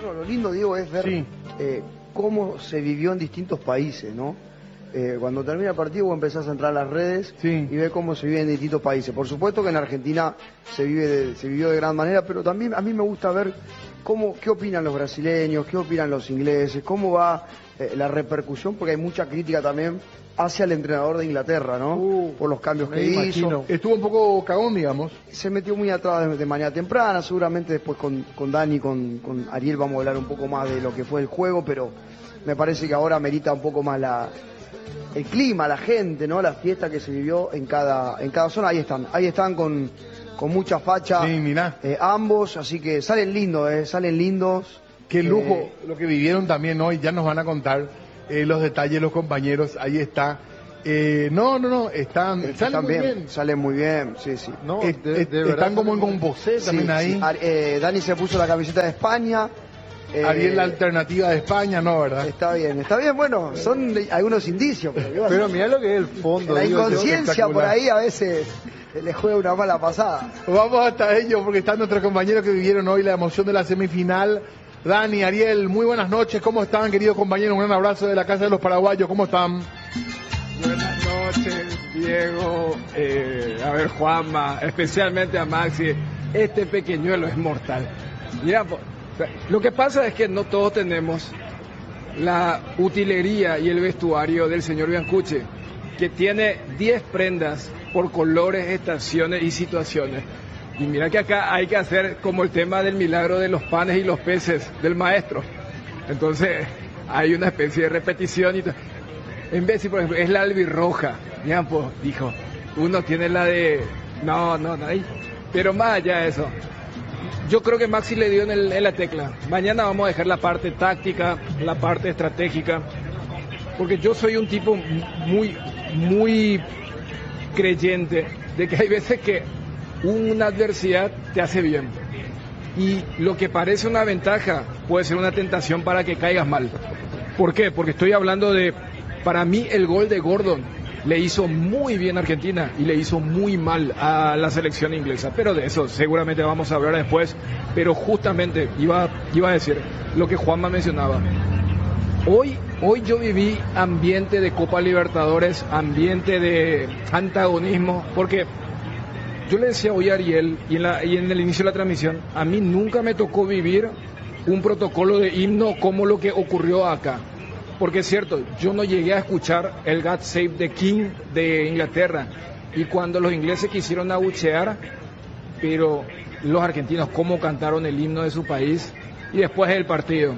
Bueno, lo lindo, Diego, es ver Sí. cómo se vivió en distintos países, ¿no? Cuando termina el partido vos empezás a entrar a las redes Sí. y ves cómo se vive en distintos países. Por supuesto que en Argentina se vivió de gran manera, pero también a mí me gusta ver qué opinan los brasileños, qué opinan los ingleses, cómo va la repercusión, porque hay mucha crítica también hacia el entrenador de Inglaterra, ¿no? Por los cambios que hizo. Estuvo un poco cagón, digamos. Se metió muy atrás de manera temprana, seguramente después con Dani, con Ariel vamos a hablar un poco más de lo que fue el juego, pero me parece que ahora merita un poco más el clima, la gente, ¿no? La fiesta que se vivió en cada zona. Ahí están con mucha facha, Sí, mirá. ambos, así que salen lindos. Qué lujo lo que vivieron también hoy, ya nos van a contar los detalles los compañeros, ahí está. Salen muy bien. Salen muy bien, sí. No, Están como en Composé también ahí. Sí. Dani se puso la camiseta de España. Ariel la alternativa de España, ¿no, verdad? Está bien, bueno, son algunos indicios, Pero mirá lo que es el fondo. La digo, inconsciencia por ahí a veces le juega una mala pasada. Vamos hasta ellos porque están nuestros compañeros que vivieron hoy la emoción de la semifinal. Dani, Ariel, muy buenas noches, ¿cómo están, queridos compañeros? Un gran abrazo de la Casa de los Paraguayos, ¿cómo están? Buenas noches, Diego, Juanma, especialmente a Maxi. Este pequeñuelo es mortal. Mira, lo que pasa es que no todos tenemos la utilería y el vestuario del señor Biancucci, que tiene 10 prendas por colores, estaciones y situaciones. Y mira que acá hay que hacer como el tema del milagro de los panes y los peces del maestro. Entonces hay una especie de repetición y en vez de, por ejemplo, es la albirroja, ya pues dijo, uno tiene la de no, pero más allá de eso, yo creo que Maxi le dio en la tecla. Mañana vamos a dejar la parte táctica, la parte estratégica, porque yo soy un tipo muy creyente de que hay veces que una adversidad te hace bien y lo que parece una ventaja puede ser una tentación para que caigas mal. ¿Por qué? Porque estoy hablando de, para mí el gol de Gordon le hizo muy bien a Argentina y le hizo muy mal a la selección inglesa, pero de eso seguramente vamos a hablar después. Pero justamente iba a decir lo que Juanma mencionaba. Hoy yo viví ambiente de Copa Libertadores, ambiente de antagonismo, porque yo le decía hoy a Ariel y en el inicio de la transmisión, a mí nunca me tocó vivir un protocolo de himno como lo que ocurrió acá. Porque es cierto, yo no llegué a escuchar el God Save the King de Inglaterra. Y cuando los ingleses quisieron abuchear, pero los argentinos cómo cantaron el himno de su país y después el partido.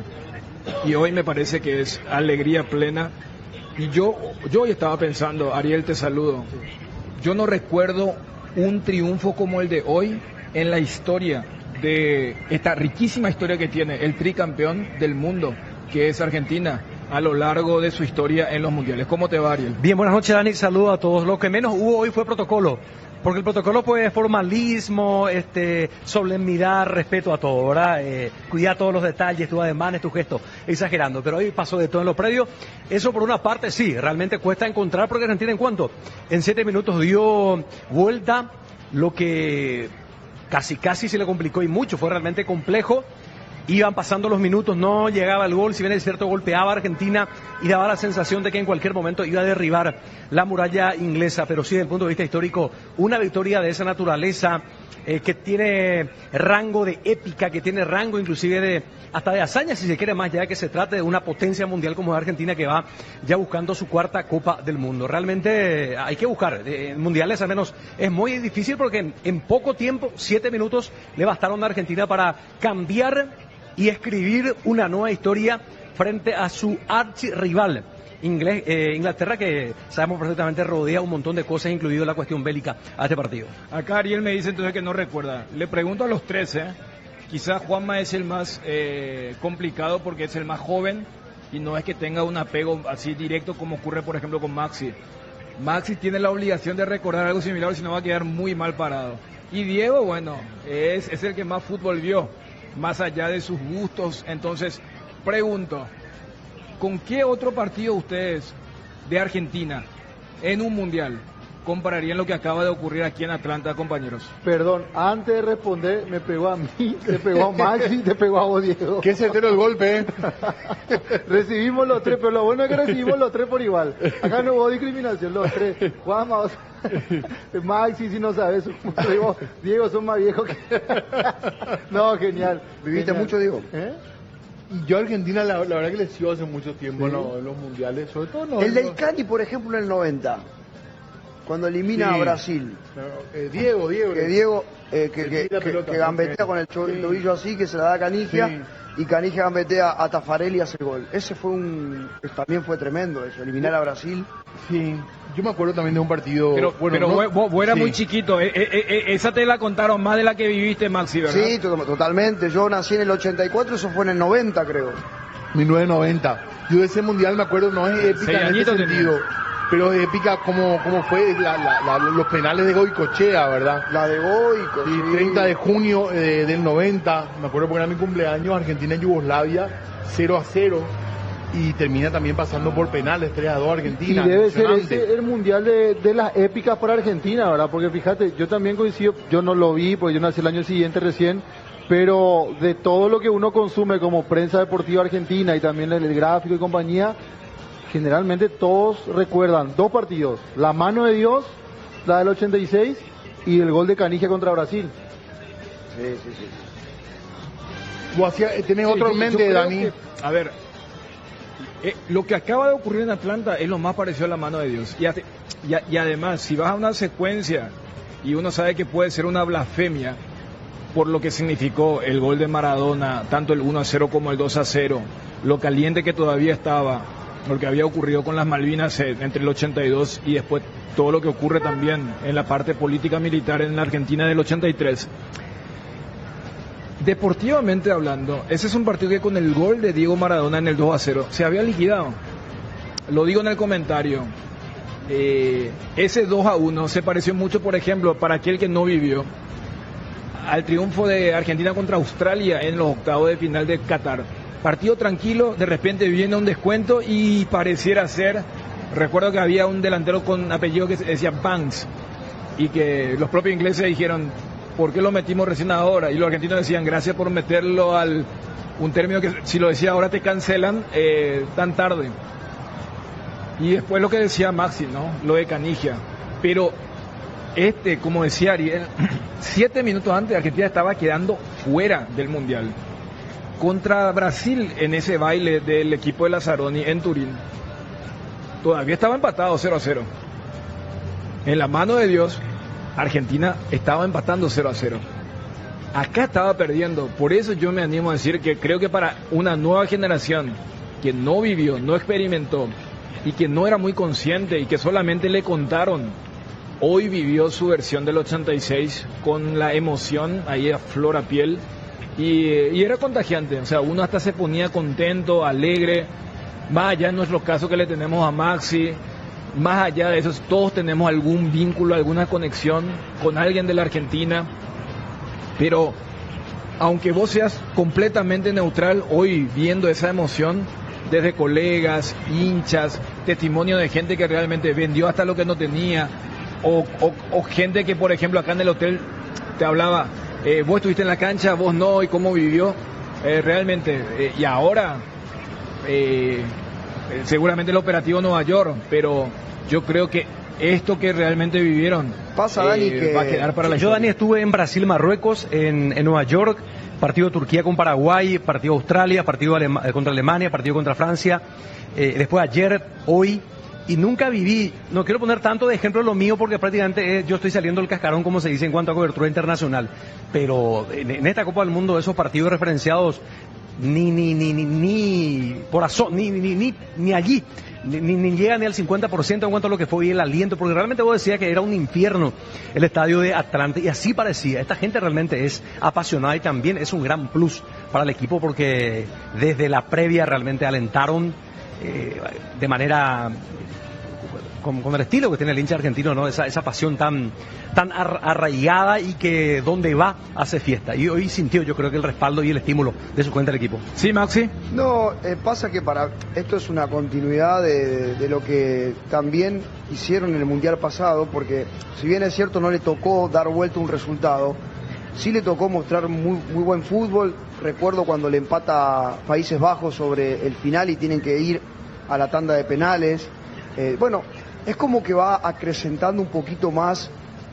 Y hoy me parece que es alegría plena. Y yo hoy estaba pensando, Ariel, te saludo. Yo no recuerdo un triunfo como el de hoy en la historia de esta riquísima historia que tiene el tricampeón del mundo, que es Argentina, a lo largo de su historia en los mundiales. ¿Cómo te va, Ariel? Bien, buenas noches, Dani, saludo a todos. Lo que menos hubo hoy fue protocolo, porque el protocolo pues formalismo, solemnidad, respeto a todo, ¿verdad? Cuidar todos los detalles, tus ademanes, tus gestos, exagerando, pero hoy pasó de todo en los predios. Eso por una parte sí, realmente cuesta encontrar, porque Argentina en 7 minutos dio vuelta, lo que casi se le complicó y mucho, fue realmente complejo. Iban pasando los minutos, no llegaba el gol, si bien es cierto, golpeaba a Argentina y daba la sensación de que en cualquier momento iba a derribar la muralla inglesa, pero sí, desde el punto de vista histórico, una victoria de esa naturaleza, que tiene rango de épica, que tiene rango inclusive hasta de hazaña, si se quiere más, ya que se trate de una potencia mundial como es Argentina, que va ya buscando su 4ª Copa del Mundo. Realmente hay que buscar, mundiales al menos es muy difícil, porque en poco tiempo, 7 minutos, le bastaron a Argentina para cambiar y escribir una nueva historia frente a su archirrival Inglaterra, que sabemos perfectamente rodea un montón de cosas, incluido la cuestión bélica a este partido. Acá Ariel me dice entonces que no recuerda. Le pregunto a los 13, quizás Juanma es el más complicado porque es el más joven y no es que tenga un apego así directo como ocurre por ejemplo con Maxi. Maxi tiene la obligación de recordar algo similar, si no va a quedar muy mal parado. Y Diego, bueno, es el que más fútbol vio, más allá de sus gustos. Entonces, pregunto, ¿con qué otro partido ustedes de Argentina en un mundial compararían lo que acaba de ocurrir aquí en Atlanta, compañeros? Perdón, antes de responder, me pegó a mí, te pegó a Maxi, te pegó a vos, Diego. Qué certero el golpe, ¿eh? Recibimos los tres, pero lo bueno es que recibimos los tres por igual. Acá no hubo discriminación, los tres. Juanma, Maxi, si no sabes, Diego, son más viejos que... No, genial. ¿Viviste genial. mucho, Diego? ¿Eh? Y yo a Argentina, la verdad que le sigo hace mucho tiempo en los mundiales, sobre todo no. El del Cani, por ejemplo, en el 90, cuando elimina Sí. a Brasil. Diego. Que Diego, Le tira que pelota, gambetea con el tobillo así, que se la da a Canigia, Sí. y Canigia gambetea a Tafarel y hace el gol. Ese fue también fue tremendo eso, eliminar a Brasil. Sí, yo me acuerdo también de un partido... Pero no- vos eras sí. muy chiquito. Esa te la contaron más de la que viviste, Maxi, ¿verdad? Sí, totalmente. Yo nací en el 84, eso fue en el 90, creo. 1990. Yo de ese mundial me acuerdo, no es épica 6 en este añitos sentido, pero es épica como fue los penales de Goicoechea, ¿verdad? La de Goico. Sí, sí. 30 de junio del 90, me acuerdo porque era mi cumpleaños, Argentina y Yugoslavia, 0-0, y termina también pasando por penales, 3-2 Y Argentina. debe ser Impresionante. ese el mundial de las épicas para Argentina, ¿verdad? Porque fíjate, yo también coincido, yo no lo vi, porque yo nací el año siguiente recién, pero de todo lo que uno consume como prensa deportiva argentina y también el gráfico y compañía, generalmente todos recuerdan dos partidos, la mano de Dios, la del 86, y el gol de Canigia contra Brasil. Sí. ¿Tenés otro Sí, en yo mente, creo Dani? que- A ver, lo que acaba de ocurrir en Atlanta es lo más parecido a la mano de Dios. Y además, si vas a una secuencia y uno sabe que puede ser una blasfemia por lo que significó el gol de Maradona, tanto el 1-0 como el 2-0, lo caliente que todavía estaba, lo que había ocurrido con las Malvinas entre el 82 y después todo lo que ocurre también en la parte política militar en la Argentina del 83. Deportivamente hablando, ese es un partido que con el gol de Diego Maradona en el 2-0 se había liquidado. Lo digo en el comentario. Ese 2-1 se pareció mucho, por ejemplo, para aquel que no vivió, al triunfo de Argentina contra Australia en los octavos de final de Qatar. Partido tranquilo, de repente viene un descuento y pareciera ser, recuerdo que había un delantero con apellido que se decía Banks, y que los propios ingleses dijeron, ¿por qué lo metimos recién ahora? Y los argentinos decían, gracias por meterlo un término que si lo decía ahora te cancelan tan tarde. Y después lo que decía Maxi, ¿no? Lo de Canigia. Pero como decía Ariel, 7 minutos antes Argentina estaba quedando fuera del Mundial. Contra Brasil en ese baile del equipo de Lazzaroni en Turín, todavía estaba empatado 0-0. En la mano de Dios, Argentina estaba empatando 0-0. Acá estaba perdiendo. Por eso yo me animo a decir que creo que para una nueva generación que no vivió, no experimentó y que no era muy consciente y que solamente le contaron, hoy vivió su versión del 86 con la emoción ahí a flor a piel y era contagiante. O sea, uno hasta se ponía contento, alegre. Más allá de nuestro caso que le tenemos a Maxi, más allá de eso, todos tenemos algún vínculo, alguna conexión con alguien de la Argentina. Pero aunque vos seas completamente neutral, hoy viendo esa emoción, desde colegas, hinchas, testimonio de gente que realmente vendió hasta lo que no tenía, o gente que, por ejemplo, acá en el hotel te hablaba, vos estuviste en la cancha, vos no, y cómo vivió, realmente, y ahora, seguramente el operativo Nueva York, pero yo creo que esto que realmente vivieron Pasa, Dani, que va a quedar para la Yo, historia. Dani, estuve en Brasil, Marruecos, en Nueva York, partido de Turquía con Paraguay, partido de Australia, partido contra Alemania, partido contra Francia, después ayer, hoy, y nunca viví, no quiero poner tanto de ejemplo lo mío porque prácticamente yo estoy saliendo del cascarón, como se dice en cuanto a cobertura internacional, pero en esta Copa del Mundo esos partidos referenciados ni por ni allí ni llega ni al 50% en cuanto a lo que fue el aliento, porque realmente vos decías que era un infierno el estadio de Atlanta, y así parecía. Esta gente realmente es apasionada y también es un gran plus para el equipo porque desde la previa realmente alentaron de manera con el estilo que tiene el hincha argentino, ¿no? Esa pasión tan arraigada y que donde va hace fiesta. Y hoy sintió, yo creo que el respaldo y el estímulo de su cuenta del equipo. Sí, Maxi. No, pasa que esto es una continuidad de lo que también hicieron en el Mundial pasado, porque si bien es cierto no le tocó dar vuelta un resultado, sí le tocó mostrar muy buen fútbol. Recuerdo cuando le empata Países Bajos sobre el final y tienen que ir a la tanda de penales. Bueno, es como que va acrecentando un poquito más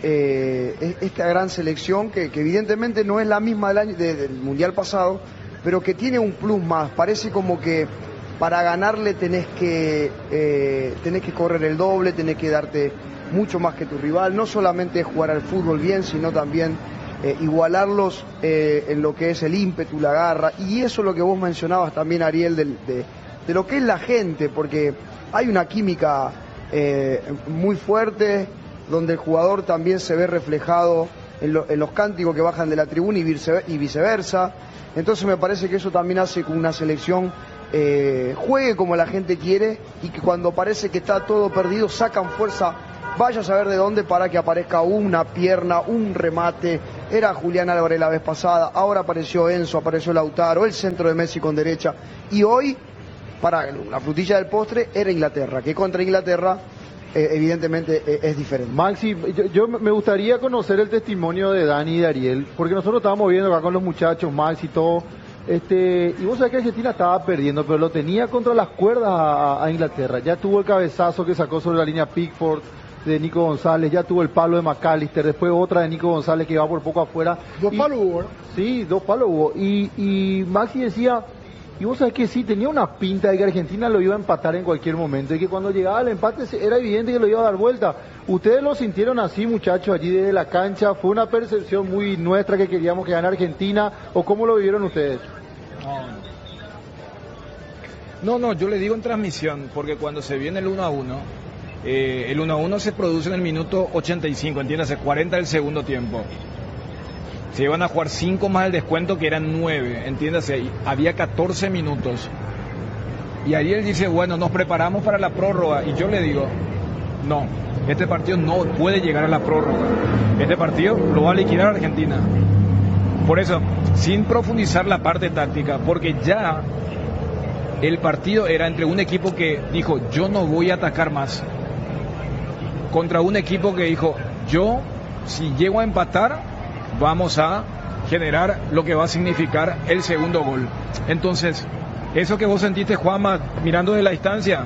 esta gran selección que evidentemente no es la misma del Mundial pasado, pero que tiene un plus más. Parece como que para ganarle tenés que correr el doble, tenés que darte mucho más que tu rival, no solamente jugar al fútbol bien, sino también igualarlos en lo que es el ímpetu, la garra, y eso es lo que vos mencionabas también, Ariel, de lo que es la gente, porque hay una química muy fuerte, donde el jugador también se ve reflejado en los cánticos que bajan de la tribuna y viceversa. Entonces me parece que eso también hace que una selección juegue como la gente quiere, y que cuando parece que está todo perdido sacan fuerza, vaya a saber de dónde, para que aparezca una pierna, un remate. Era Julián Álvarez la vez pasada, ahora apareció Enzo, apareció Lautaro, el centro de Messi con derecha, y hoy, para la frutilla del postre, era Inglaterra, que contra Inglaterra evidentemente es diferente. Maxi, yo me gustaría conocer el testimonio de Dani y de Ariel, porque nosotros estábamos viendo acá con los muchachos, Maxi y todo, y vos sabés que Argentina estaba perdiendo, pero lo tenía contra las cuerdas a Inglaterra. Ya tuvo el cabezazo que sacó sobre la línea Pickford de Nico González, ya tuvo el palo de McAllister, después otra de Nico González que va por poco afuera. Dos palos hubo, ¿no? Sí, 2 palos hubo. Y Maxi decía, y vos sabés que sí, tenía una pinta de que Argentina lo iba a empatar en cualquier momento, y que cuando llegaba el empate era evidente que lo iba a dar vuelta. ¿Ustedes lo sintieron así, muchachos, allí desde la cancha? ¿Fue una percepción muy nuestra que queríamos que ganara Argentina, o cómo lo vivieron ustedes? No, yo le digo en transmisión, porque cuando se viene el 1-1, el 1-1 se produce en el minuto 85, entiéndase, 40 del segundo tiempo. Se iban a jugar 5 más el descuento, que eran 9, entiéndase, había 14 minutos. Y Ariel dice, bueno, nos preparamos para la prórroga, y yo le digo, no, este partido no puede llegar a la prórroga, este partido lo va a liquidar Argentina. Por eso, sin profundizar la parte táctica, porque ya el partido era entre un equipo que dijo, yo no voy a atacar más, contra un equipo que dijo, yo, si llego a empatar, vamos a generar lo que va a significar el segundo gol. Entonces, eso que vos sentiste, Juanma, mirando de la distancia,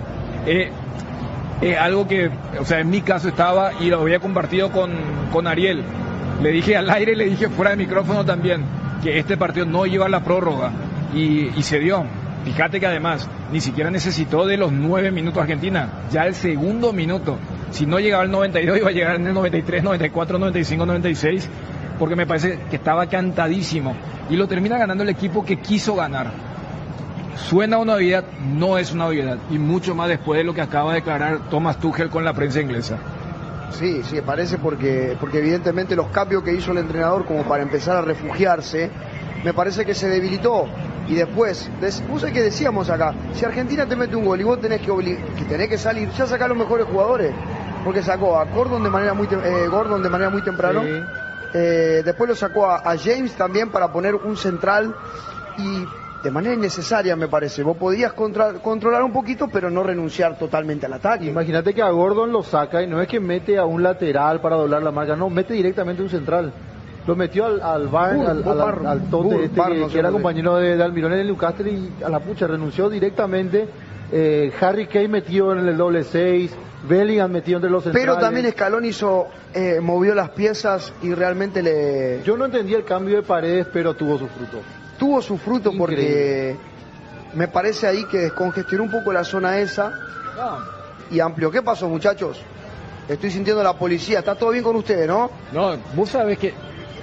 es algo que, o sea, en mi caso estaba, y lo había compartido con Ariel. Le dije al aire, le dije fuera de micrófono también, que este partido no iba a la prórroga, y se dio. Fíjate que además ni siquiera necesitó de los 9 minutos Argentina, ya el segundo minuto. Si no llegaba al 92, iba a llegar en el 93, 94, 95, 96, porque me parece que estaba cantadísimo. Y lo termina ganando el equipo que quiso ganar. Suena una obviedad, no es una obviedad, y mucho más después de lo que acaba de declarar Thomas Tuchel con la prensa inglesa. Sí, parece porque evidentemente los cambios que hizo el entrenador como para empezar a refugiarse, me parece que se debilitó. Y después, vos sabés que decíamos acá, si Argentina te mete un gol y vos tenés que salir, ya sacá a los mejores jugadores, porque sacó a Gordon de manera muy temprano, sí. Después lo sacó a James también para poner un central, y de manera innecesaria, me parece. Vos podías controlar un poquito, pero no renunciar totalmente al ataque. Imagínate que a Gordon lo saca y no es que mete a un lateral para doblar la marca, no, mete directamente un central. Lo metió al Tote que era compañero de Almirón en el Newcastle, y a la pucha renunció directamente. Harry Kane metió en el doble 6, Bellingham metió entre los centrales. Pero también Scaloni movió las piezas y realmente Yo no entendí el cambio de Paredes, pero tuvo su fruto. Tuvo su fruto. Increíble. Porque me parece ahí que descongestionó un poco la zona esa y amplió. ¿Qué pasó, muchachos? Estoy sintiendo la policía. ¿Está todo bien con ustedes, no? No, vos sabés que...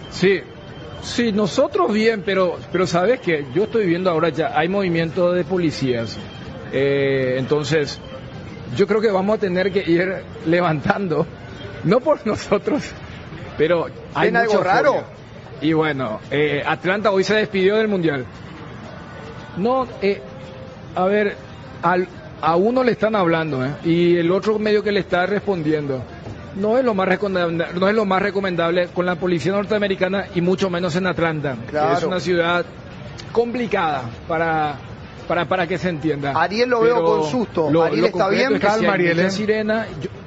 Sí, nosotros bien, pero sabes que yo estoy viendo ahora ya hay movimiento de policías, entonces yo creo que vamos a tener que ir levantando, no por nosotros, pero hay ¿ven algo raro? Furia. Y bueno, Atlanta hoy se despidió del Mundial. No, a ver, a uno le están hablando, y el otro medio que le está respondiendo. No es lo más recomendable con la policía norteamericana y mucho menos en Atlanta, Claro. que es una ciudad complicada para que se entienda. Ariel lo veo con susto. Ariel está concreto bien. es que si Calma, hay Ariel, mucha ¿eh? sirena.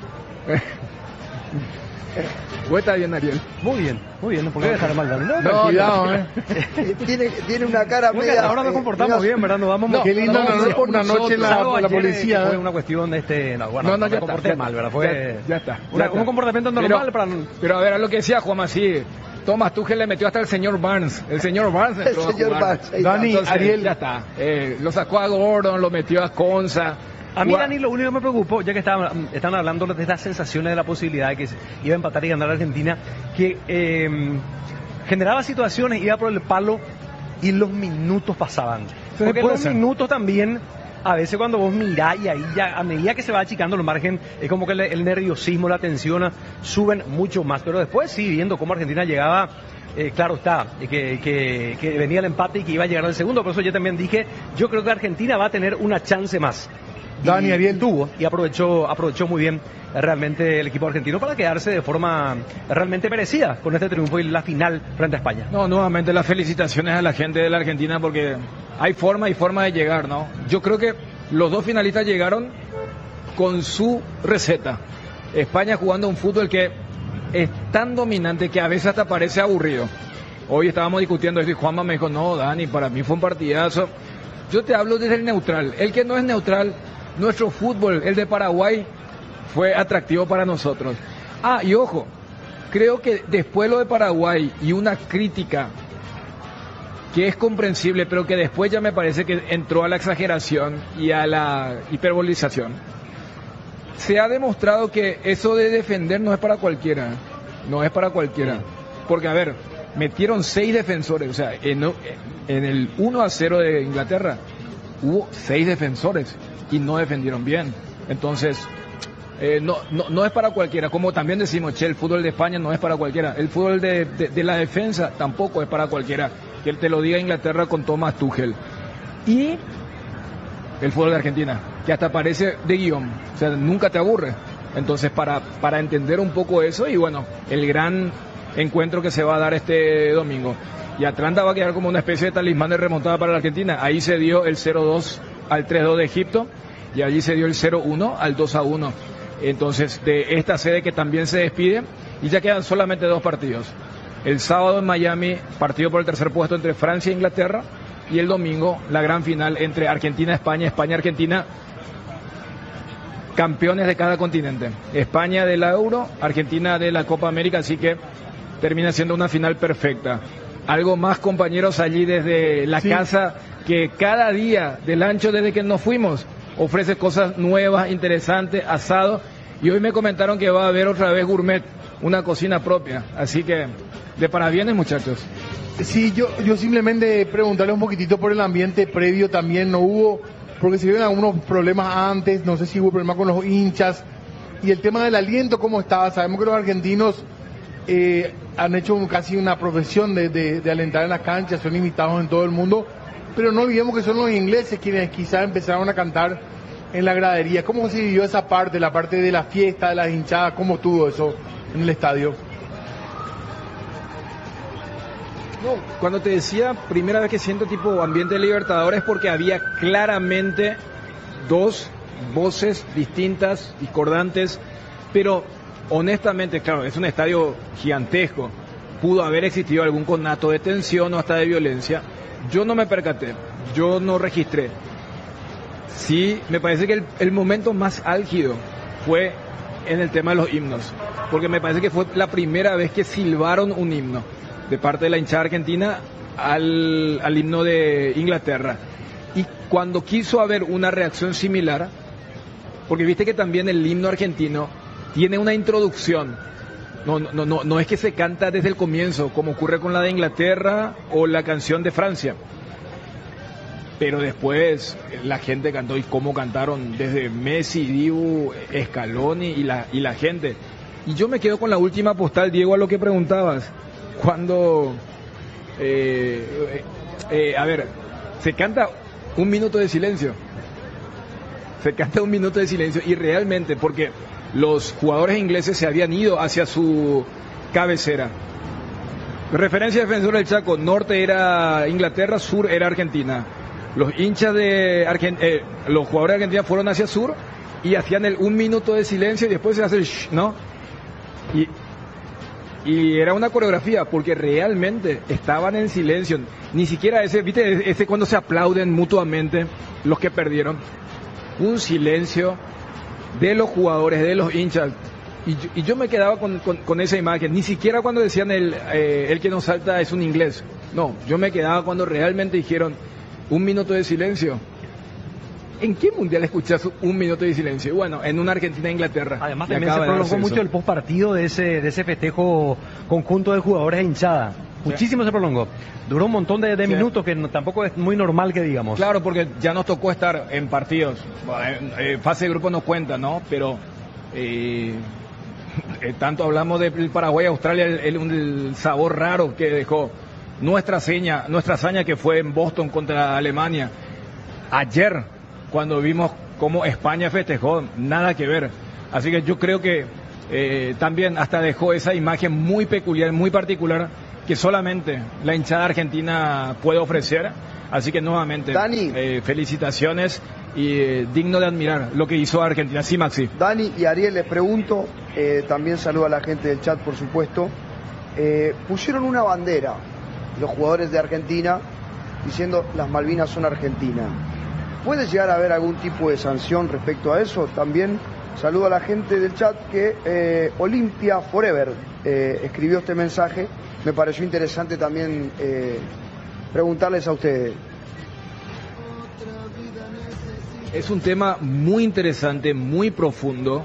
Vos estás bien, Ariel. Muy bien, ¿por qué dejar mal, Dani? No, cuidado, Tiene una cara Creo que media. ahora nos comportamos bien, ¿verdad? Nos vamos Qué lindo una noche en la policía. Fue una cuestión de No, me ya comporté está, mal, ¿verdad? Fue ya está. un comportamiento normal para... Pero a ver, a lo que decía Juan sí. Thomas Tuchel le metió hasta el señor Barnes. El señor Barnes entró a señor jugar. Barnes, ahí Dani, Entonces, Ariel. ya está. Lo sacó a Gordon, lo metió a Conza. A mí, Dani, lo único que me preocupó, ya que están hablando de estas sensaciones de la posibilidad de que iba a empatar y ganar a Argentina, que generaba situaciones, iba por el palo y los minutos pasaban. Sí, Porque puede los ser. minutos también, a veces cuando vos mirás y ahí ya, a medida que se va achicando el margen, es como que el nerviosismo, la tensión suben mucho más. Pero después sí, viendo cómo Argentina llegaba, claro está, que venía el empate y que iba a llegar al segundo. Por eso yo también dije, yo creo que Argentina va a tener una chance más. Dani, Ariel. Tuvo y aprovechó muy bien realmente el equipo argentino para quedarse de forma realmente merecida con este triunfo y la final frente a España. No, nuevamente las felicitaciones a la gente de la Argentina porque hay forma y forma de llegar, ¿no? Yo creo que los dos finalistas llegaron con su receta. España jugando un fútbol que es tan dominante que a veces hasta parece aburrido. Hoy estábamos discutiendo esto y Juanma me dijo, no, Dani, para mí fue un partidazo. Yo te hablo desde el neutral. El que no es neutral, nuestro fútbol, el de Paraguay, fue atractivo para nosotros. Ah, y ojo, creo que después lo de Paraguay y una crítica que es comprensible, pero que después ya me parece que entró a la exageración y a la hiperbolización. Se ha demostrado que eso de defender no es para cualquiera. No es para cualquiera. Porque, a ver, metieron 6 defensores. O sea, en el 1-0 de Inglaterra hubo 6 defensores y no defendieron bien. Entonces, no es para cualquiera. Como también decimos, el fútbol de España no es para cualquiera. El fútbol de la defensa tampoco es para cualquiera. Que te lo diga Inglaterra con Thomas Tuchel. Y el fútbol de Argentina, que hasta parece de guión. O sea, nunca te aburre. Entonces, para entender un poco eso, y bueno, el gran encuentro que se va a dar este domingo. Y Atlanta va a quedar como una especie de talismán de remontada para la Argentina. Ahí se dio el 0-2 al 3-2 de Egipto, y allí se dio el 0-1 al 2-1. Entonces, de esta sede que también se despide, y ya quedan solamente 2 partidos. El sábado en Miami, partido por el tercer puesto entre Francia e Inglaterra, y el domingo, la gran final entre Argentina-España, España-Argentina, campeones de cada continente. España de la Euro, Argentina de la Copa América, así que termina siendo una final perfecta. Algo más, compañeros, allí desde la casa, que cada día del ancho desde que nos fuimos ofrece cosas nuevas, interesantes, asado, y hoy me comentaron que va a haber otra vez gourmet, una cocina propia, así que de parabienes, muchachos. Sí, yo simplemente preguntarle un poquitito por el ambiente previo también, no hubo, porque se vieron algunos problemas antes, no sé si hubo problemas con los hinchas, y el tema del aliento, ¿cómo estaba? Sabemos que los argentinos han hecho casi una profesión de alentar en las canchas, son imitados en todo el mundo, pero no olvidemos que son los ingleses quienes quizás empezaron a cantar en la gradería. ¿Cómo se vivió esa parte, la parte de la fiesta, de las hinchadas, cómo estuvo eso en el estadio? No, cuando te decía primera vez que siento tipo ambiente de Libertadores, porque había claramente 2 voces distintas, discordantes, pero honestamente, claro, es un estadio gigantesco, pudo haber existido algún conato de tensión o hasta de violencia. Yo no me percaté, yo no registré. Sí, me parece que el momento más álgido fue en el tema de los himnos, porque me parece que fue la primera vez que silbaron un himno de parte de la hinchada argentina al himno de Inglaterra. Y cuando quiso haber una reacción similar, porque viste que también el himno argentino tiene una introducción, no es que se canta desde el comienzo, como ocurre con la de Inglaterra o la canción de Francia. Pero después la gente cantó, y cómo cantaron desde Messi, Dibu, Scaloni y la gente. Y yo me quedo con la última postal, Diego, a lo que preguntabas. Cuando, a ver, se canta 1 minuto de silencio. se canta un minuto de silencio y realmente, porque los jugadores ingleses se habían ido hacia su cabecera. Referencia de Defensor del Chaco, norte era Inglaterra, sur era Argentina. Los hinchas de los jugadores de Argentina fueron hacia sur y hacían el un minuto de silencio y después se hace el shh, ¿no? Y era una coreografía porque realmente estaban en silencio. Ni siquiera ¿viste? Cuando se aplauden mutuamente los que perdieron. Un silencio de los jugadores, de los hinchas. Y yo me quedaba con esa imagen. Ni siquiera cuando decían el que nos salta es un inglés. No, yo me quedaba cuando realmente dijeron un minuto de silencio. ¿En qué mundial escuchás un minuto de silencio? Bueno, en una Argentina-Inglaterra. Además también se prolongó mucho el postpartido de ese festejo conjunto de jugadores e hinchada. Muchísimo se prolongó. Duró un montón de minutos que tampoco es muy normal que digamos. Claro, porque ya nos tocó estar en partidos. Fase de grupo no cuenta, ¿no? Pero tanto hablamos del Paraguay-Australia, el sabor raro que dejó. Nuestra hazaña que fue en Boston contra Alemania. Ayer, cuando vimos cómo España festejó, nada que ver. Así que yo creo que también hasta dejó esa imagen muy peculiar, muy particular, que solamente la hinchada argentina puede ofrecer. Así que nuevamente, Dani, felicitaciones y digno de admirar lo que hizo Argentina. Sí, Maxi. Dani y Ariel, les pregunto, también saludo a la gente del chat, por supuesto. Pusieron una bandera, los jugadores de Argentina, diciendo las Malvinas son Argentina. ¿Puede llegar a haber algún tipo de sanción respecto a eso? También saludo a la gente del chat que Olimpia Forever escribió este mensaje. Me pareció interesante también preguntarles a ustedes. Es un tema muy interesante, muy profundo.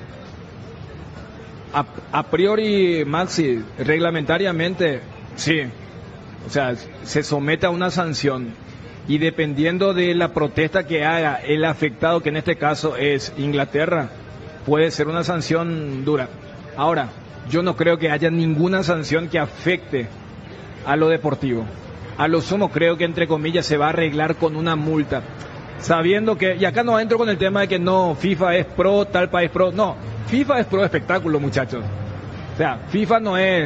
A priori, Maxi, reglamentariamente, sí. O sea, se somete a una sanción y dependiendo de la protesta que haga el afectado, que en este caso es Inglaterra, puede ser una sanción dura. Ahora, yo no creo que haya ninguna sanción que afecte a lo deportivo. A lo sumo creo que entre comillas se va a arreglar con una multa. Sabiendo que, y acá no entro con el tema de que no, FIFA es pro, tal país pro, no, FIFA es pro espectáculo, muchachos. O sea, FIFA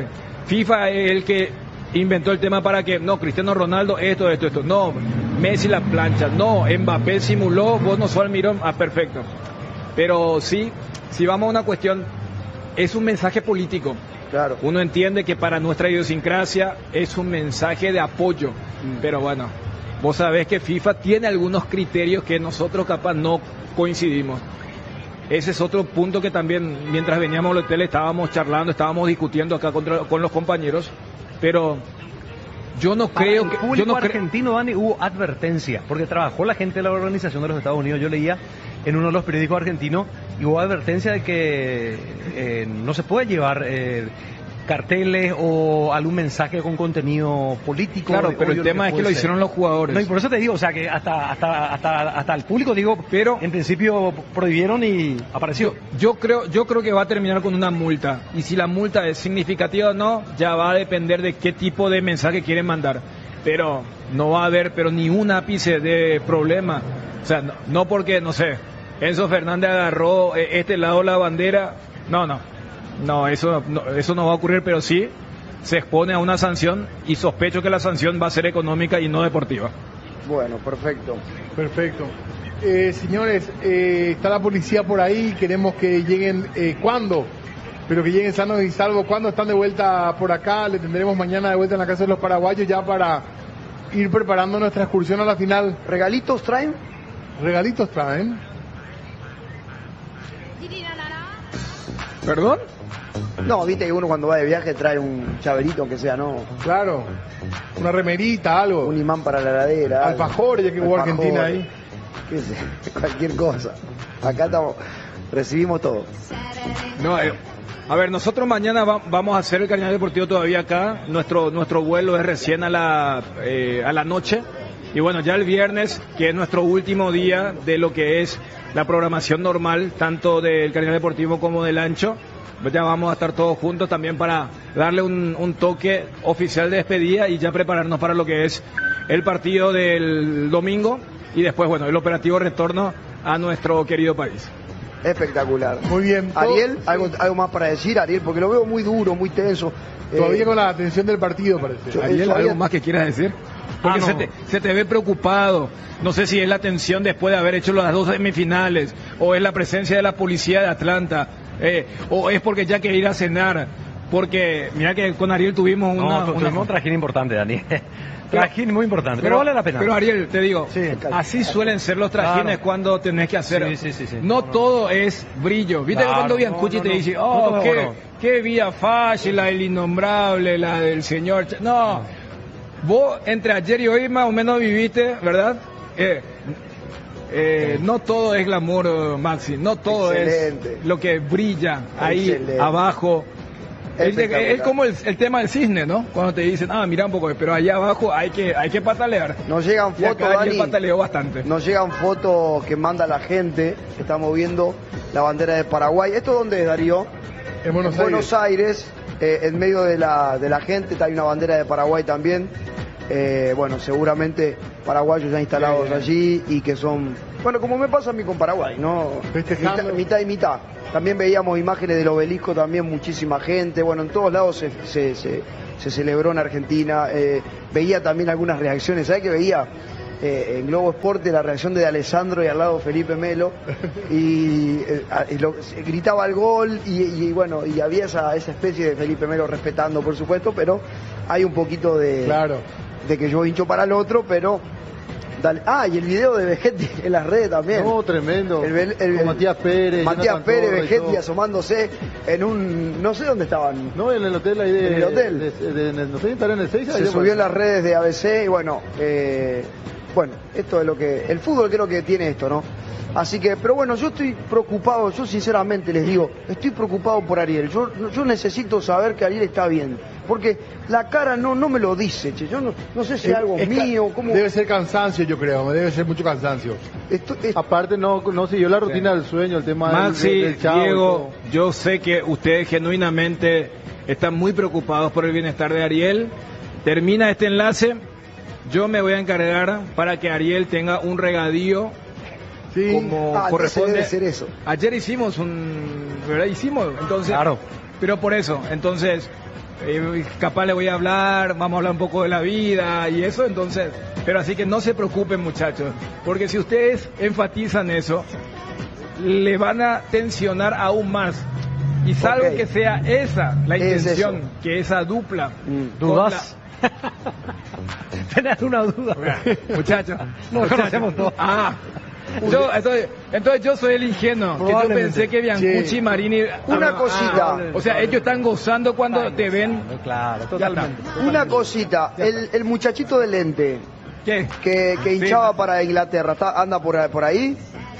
es el que inventó el tema para que, no, Cristiano Ronaldo, esto, no, Messi la plancha, no, Mbappé simuló, vos no sos Almirón, perfecto. Pero sí, si vamos a una cuestión, es un mensaje político. Claro. Uno entiende que para nuestra idiosincrasia es un mensaje de apoyo, pero bueno, vos sabés que FIFA tiene algunos criterios que nosotros capaz no coincidimos. Ese es otro punto que también, mientras veníamos al hotel, estábamos charlando, estábamos discutiendo acá con los compañeros, pero yo no creo que... El público argentino, Dani, hubo advertencia, porque trabajó la gente de la Organización de los Estados Unidos, yo leía en uno de los periódicos argentinos, y hubo advertencia de que no se puede llevar carteles o algún mensaje con contenido político. Claro, pero el tema es que lo hicieron los jugadores. No, y por eso te digo, o sea, que hasta el público, digo, pero en principio prohibieron y apareció. Yo creo que va a terminar con una multa, y si la multa es significativa o no, ya va a depender de qué tipo de mensaje quieren mandar. Pero no va a haber ni un ápice de problema. O sea, no porque, no sé, Enzo Fernández agarró este lado la bandera. No, eso no va a ocurrir, pero sí se expone a una sanción y sospecho que la sanción va a ser económica y no deportiva. Bueno, perfecto. Perfecto. Señores, está la policía por ahí, queremos que lleguen, ¿cuándo? Pero que lleguen sanos y salvos. ¿Cuándo están de vuelta por acá? Le tendremos mañana de vuelta en la casa de los paraguayos ya para ir preparando nuestra excursión a la final. ¿Regalitos traen? ¿Regalitos traen? ¿Perdón? No, viste que uno cuando va de viaje trae un chaverito, aunque sea, ¿no? Claro, una remerita, algo. Un imán para la heladera. Alfajores, ya que jugó Argentina ahí. Qué sé, cualquier cosa. Acá recibimos todo. No, a ver, nosotros mañana vamos a hacer el Carnaval Deportivo todavía acá. Nuestro vuelo es recién a la noche. Y bueno, ya el viernes, que es nuestro último día de lo que es la programación normal, tanto del Carnaval Deportivo como del Ancho, pues ya vamos a estar todos juntos también para darle un toque oficial de despedida y ya prepararnos para lo que es el partido del domingo y después, bueno, el operativo retorno a nuestro querido país. Espectacular. Muy bien. Ariel, algo más para decir, Ariel, porque lo veo muy duro, muy tenso. Todavía con la atención del partido, parece. Ariel, todavía- ¿algo más que quieras decir? Porque no. se te ve preocupado. No sé si es la tensión después de haber hecho las 2 semifinales, o es la presencia de la policía de Atlanta, o es porque ya que ir a cenar. Porque mira que con Ariel tuvimos Tuvimos un trajín importante, Dani. Trajín muy importante, pero vale la pena. Pero Ariel, te digo, Sí. así suelen ser los trajines Claro. cuando tenés que hacer. Sí. No todo es brillo. ¿Viste Claro, cuando Biancucci no, te no. dice, No, oh, no, qué, no. qué vida fácil, la del innombrable, la del señor? No, vos entre ayer y hoy más o menos viviste, ¿verdad? No todo es glamour, Maxi, no todo Excelente. es lo que brilla ahí Excelente. abajo. Espectacular. Es como el tema del cisne, ¿no? Cuando te dicen, mira un poco, pero allá abajo hay que patalear. Nos llegan Y acá fotos, Ariel Dani. pataleó bastante. Nos llegan fotos que manda la gente. Estamos viendo la bandera de Paraguay. ¿Esto dónde es, Darío? En Buenos En Buenos Aires, en medio de la gente, hay una bandera de Paraguay también. Bueno, seguramente paraguayos ya instalados allí y que son, bueno, como me pasa a mí con Paraguay, ¿no? Festejando. Mitad y mitad. También veíamos imágenes del obelisco, también muchísima gente. Bueno, en todos lados se celebró en Argentina. Veía también algunas reacciones. ¿Sabes qué veía? En Globo Esporte la reacción de Alessandro y al lado Felipe Melo gritaba el gol y bueno, y había esa especie de Felipe Melo respetando, por supuesto, pero hay un poquito de que yo hincho para el otro, pero y el video de Vegetti en las redes también. No, tremendo. Con Matías Pérez. Matías Jonathan Pérez, Torres y Vegetti todo. asomándose en un, no sé dónde estaban. No, en el hotel ahí de... En el hotel. no sé, estará en el 6. Se subió en las redes de ABC y bueno, esto es lo que... El fútbol creo que tiene esto, ¿no? Así que, pero bueno, yo estoy preocupado, yo sinceramente les digo, estoy preocupado por Ariel. Yo necesito saber que Ariel está bien, porque la cara no me lo dice, che. Yo no sé si algo mío, cómo... Debe ser cansancio, yo creo, debe ser mucho cansancio. Aparte no siguió la rutina del sueño, el tema Maxi, del chavo y Diego, todo. yo sé que ustedes genuinamente están muy preocupados por el bienestar de Ariel. Termina este enlace, yo me voy a encargar para que Ariel tenga un regadío Sí. como entonces corresponde. debe ser eso. Ayer hicimos ¿verdad? Entonces, Claro. pero por eso, entonces, capaz le voy a hablar, vamos a hablar un poco de la vida y eso, entonces, pero así que no se preocupen, muchachos, porque si ustedes enfatizan eso, le van a tensionar aún más. Y salvo Ok. que sea esa la Es intención, eso. que esa dupla. ¿Dudas? ¿Tenés una duda? Muchachos, Nos conocemos todos. Entonces yo soy el ingenuo, que yo Probablemente. pensé que Biancucci Sí. y Marini... Una cosita. O sea, ellos están gozando cuando te ven... Claro, Ya totalmente. está. Una cosita, el muchachito del lente ¿Qué? que hinchaba para Inglaterra, ¿anda por ahí?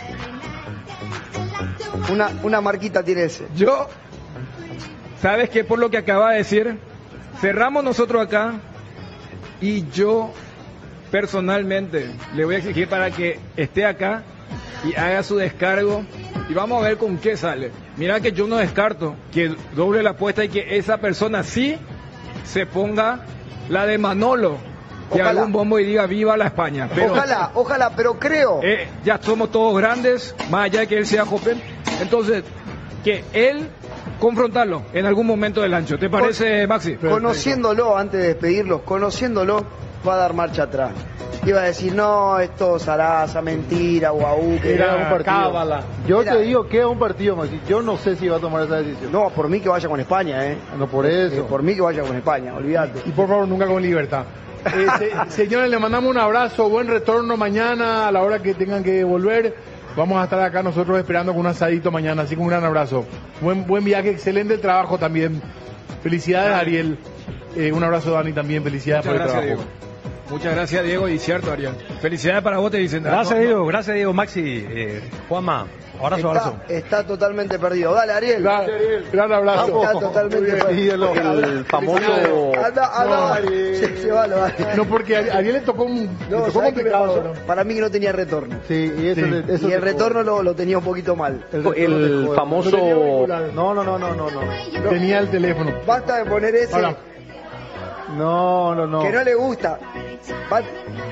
Una marquita tiene ese. Yo, ¿sabes qué? Por lo que acaba de decir, cerramos nosotros acá y yo personalmente le voy a exigir para que esté acá y haga su descargo y vamos a ver con qué sale. Mira que yo no descarto que doble la apuesta y que esa persona sí se ponga la de Manolo, que Ojalá. haga un bombo y diga viva la España. Pero, Ojalá, pero creo. ya somos todos grandes, más allá de que él sea joven. Entonces, que él confrontarlo en algún momento del ancho. ¿Te parece, Maxi? Conociéndolo, antes de despedirlos, conociéndolo, va a dar marcha atrás. Iba a decir, no, esto Sarasa, mentira, guau, que Era un partido. cábala. Yo Era- te digo que es un partido, Maxi. Yo no sé si va a tomar esa decisión. No, por mí que vaya con España, No, por eso. Por mí que vaya con España, olvídate. Y por favor, nunca con libertad. Señores, le mandamos un abrazo, buen retorno mañana a la hora que tengan que volver. Vamos a estar acá nosotros esperando con un asadito mañana, así que un gran abrazo. Buen viaje, excelente el trabajo también. Felicidades, Ariel. Un abrazo, Dani, también. Felicidades Muchas por el gracias, trabajo. Diego. Muchas gracias, Diego, y cierto, Ariel. Felicidades para vos, te dicen. Gracias, Diego, Maxi. Juanma, abrazo. Está totalmente perdido. Dale, Ariel. Gran abrazo. Está totalmente perdido. El famoso... Anda, se va, lo va. No, porque a Ariel le tocó le tocó ¿sabés qué me complicado, pasó? ¿no? Para mí que no tenía retorno. Sí, y eso, Sí. eso Y el te retorno jode. lo tenía un poquito mal. El famoso... No tenía auriculares. No. Tenía el teléfono. Basta de poner ese Ahora. No. que no le gusta.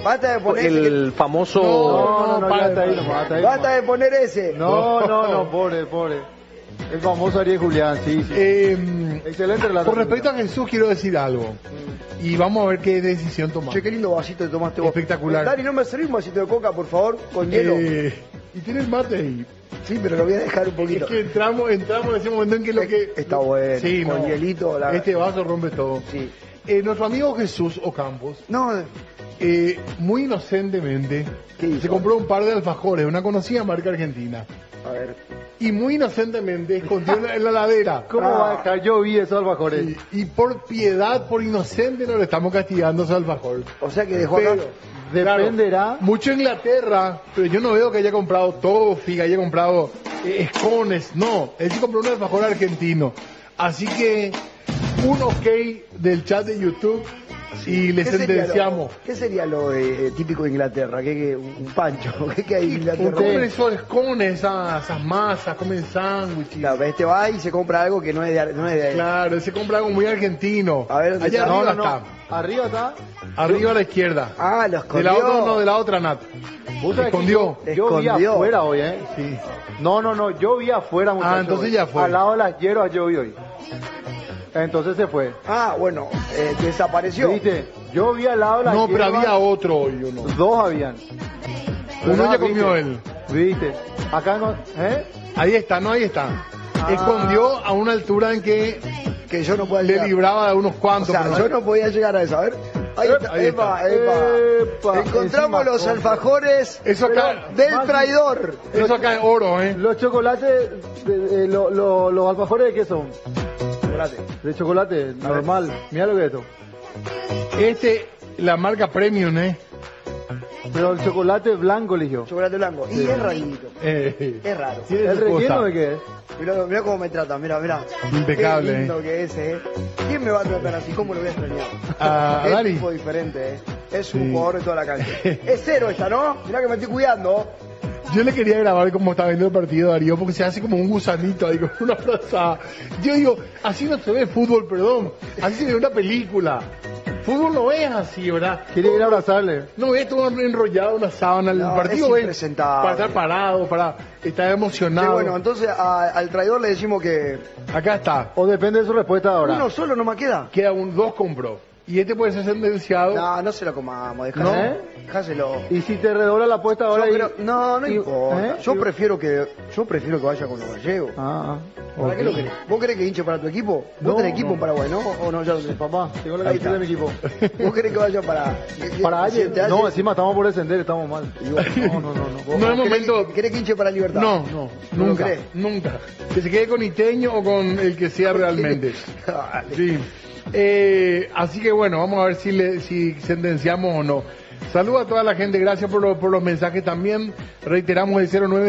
Basta de poner el famoso... No, ya está ahí nomás, está ahí Basta nomás. de poner ese. No, pobre. El famoso Ariel Julián, sí. Excelente relato. Con respecto a Jesús, quiero decir algo. Y vamos a ver qué decisión tomamos. Che, qué lindo vasito te tomaste vos. Espectacular. Dani, ¿no me servís un vasito de coca, por favor? Con hielo. Y tienes mate ahí. Sí, pero lo voy a dejar un poquito. Es que entramos en ese momento en que lo que... Está bueno. Sí, con no. hielito. Este vaso rompe todo. Sí. Nuestro amigo Jesús Ocampos, No, muy inocentemente, ¿qué hizo? se compró un par de alfajores, una conocida marca argentina. a ver. Y muy inocentemente escondió en la ladera. ¿Cómo va a dejar? Yo vi esos alfajores. Y por piedad, por inocente, no le estamos castigando ese alfajor. O sea que dejó acá. Pero, Dependerá. claro, mucho Inglaterra, pero yo no veo que haya comprado toffee, que haya comprado escones. No, él sí compró un alfajor argentino. Así que, un ok del chat de YouTube y le ¿Qué sería sentenciamos. ¿Qué sería lo típico de Inglaterra? ¿Un pancho? ¿Qué hay en Un Inglaterra? comen esos escones, esas masas, comen sándwiches. Claro, este va y se compra algo que no es de Claro, él se compra algo muy argentino. A ver, ¿dónde allá está? arriba No. está. Arriba está. Arriba a la izquierda. Ah, lo De escondió. la otra no, de la otra Nat. ¿Vos sabés que Escondió. Yo vi Escondió. afuera hoy, Sí. No, yo vi afuera, muchachos. entonces hoy. ya fue. Al lado de las hierbas yo vi hoy. Entonces se fue. Ah, bueno, desapareció. ¿Viste? Yo vi al lado de las No, pero hierbas, había otro hoy, uno. dos habían. Uno ya ¿Viste? comió él. ¿Viste? Acá no... Ahí está, no, ahí está. Escondió a una altura en que Que yo no puedo le llegar. libraba de unos O cuantos. sea, pero yo no podía llegar a eso. A ver. Ahí está. Ahí Epa, está. epa. Epa, Encontramos encima los con- alfajores Eso acá, del Maxi, traidor. eso acá es oro, ¿eh? Los chocolates, los alfajores de qué son? Chocolate. De chocolate, normal. Mira lo que es esto. La marca Premium, ¿eh? Pero el chocolate blanco eligió. Chocolate blanco. Y es rarito. Es raro. Tiene ¿El su relleno cosa. de qué es? Mirá cómo me tratan, mirá. Impecable, Qué lindo que es, ¿Quién me va a tratar así? ¿Cómo lo voy a extrañar? A Es Dani. un tipo diferente, Es un Sí. jugador de toda la cancha. Es cero esta, ¿no? Mirá que me estoy cuidando. Yo le quería grabar cómo está viendo el partido Darío, porque se hace como un gusanito ahí con una frazada. Yo digo, así no se ve fútbol, perdón. Así se ve una película. Fútbol no es así, ¿verdad? Quiere ir a abrazarle. No ves todo enrollado en una sábana. El No, partido es es impresentable. para estar parado, para estar Sí, emocionado. bueno, entonces al traidor le decimos que Acá está. O depende de su respuesta ahora. uno solo no más queda. Queda dos compró. Y este puede ser sentenciado. No se lo comamos, ¿No? dejáselo. Y si te redobla la apuesta ahora Yo y... creo- no y- importa. ¿eh? Yo prefiero que vaya con los gallegos. ¿Para qué lo querés? ¿Vos querés que hinche para tu equipo? ¿Vos No, tenés equipo no. en Paraguay, no? ¿O no? Ya lo tenés. Papá, tengo la Ahí camiseta de está. mi equipo. ¿Vos querés que vaya para... Para ayer. Siete No, años? encima estamos por descender, estamos mal. No. No es momento. ¿Querés que hinche para Libertad? No, ¿No nunca, crees? nunca. Que se quede con Iteño o con el que sea realmente. Dale. Sí. Así que bueno, vamos a ver si sentenciamos o no. Saludos a toda la gente, gracias por los mensajes también. Reiteramos el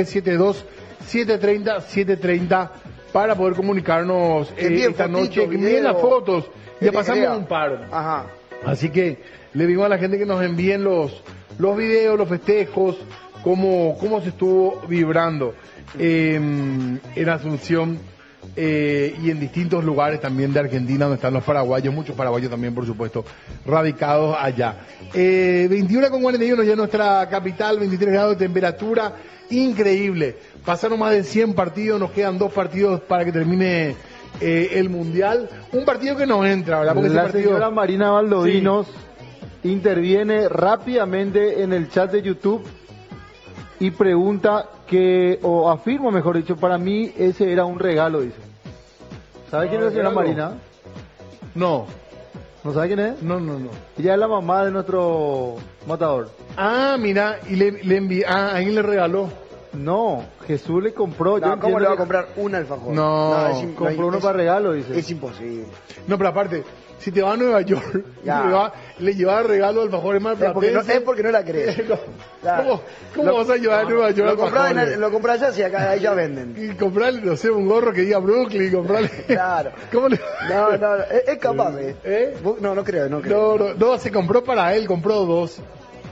0972-730-730 para poder comunicarnos Que envíen esta fotitos, noche. Que envíen video, las fotos. que Ya les pasamos crea. un par. Ajá. Así que le digo a la gente que nos envíen los videos, los festejos, cómo se estuvo vibrando en Asunción y en distintos lugares también de Argentina donde están los paraguayos, muchos paraguayos también por supuesto, radicados allá. 21:41 ya nuestra capital, 23 grados de temperatura, increíble. Pasaron más de 100 partidos, nos quedan 2 partidos para que termine el Mundial. Un partido que no entra, ¿verdad? Porque ese La partido... señora Marina Valdovinos interviene rápidamente en el chat de YouTube y pregunta o afirma, mejor dicho, para mí ese era un regalo, dice. ¿Sabe quién es la señora regalo. Marina? No, ¿No sabe quién es? no. Ella es la mamá de nuestro matador. Ah, mira, y le envió, a alguien le regaló. No, Jesús le compró. yo No, ¿cómo entiendo le va a que comprar un alfajor? No, compró uno para regalo, dice. Es imposible. No, pero aparte, si te vas a Nueva York, Ya. le llevas regalo al alfajores más Es porque no la crees. Claro. ¿Cómo vas a llevar a Nueva York alfajores? Lo comprás allá si acá ahí ya venden. Y comprarle, no sé, un gorro que diga Brooklyn, comprarle... Claro. ¿Cómo le...? No, es capaz, ¿Eh? No creo. No, se compró para él, compró 2.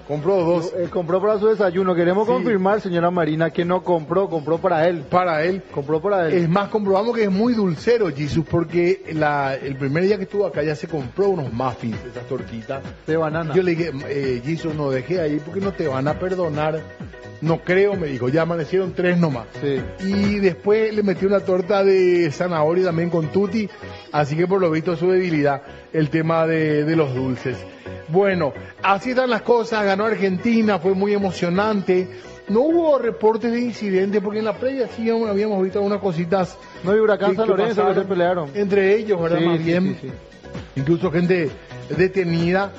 Compró 2. Compró para su desayuno. Queremos Sí. confirmar, señora Marina, que no compró para él. Para él. Compró para él. Es más, comprobamos que es muy dulcero, Jesus, porque el primer día que estuvo acá ya se compró unos muffins, esas tortitas. De banana. Yo le dije, Jesus, no dejé ahí porque no te van a perdonar. No creo, me dijo, ya amanecieron 3 nomás. Sí. Y después le metió una torta de zanahoria también con tutti, así que por lo visto su debilidad, el tema de los dulces. Bueno, así están las cosas, ganó Argentina, fue muy emocionante. No hubo reportes de incidentes, porque en la previa sí habíamos visto algunas cositas. No, y Huracán que San Lorenzo que se pasaron pelearon. entre ellos, ¿verdad? Sí, Más sí, bien, sí, sí. incluso gente detenida,